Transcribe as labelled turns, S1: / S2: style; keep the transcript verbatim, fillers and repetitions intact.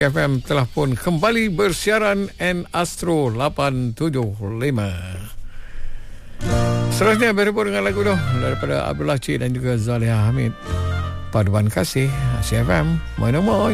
S1: F M telah pun kembali bersiaran N Astro lapan tujuh lima. Seterusnya berhubung dengan lagu tu daripada Abdullah Cik dan juga Zaliha Hamid. Paduan Kasih, A C F M, Moin Moin.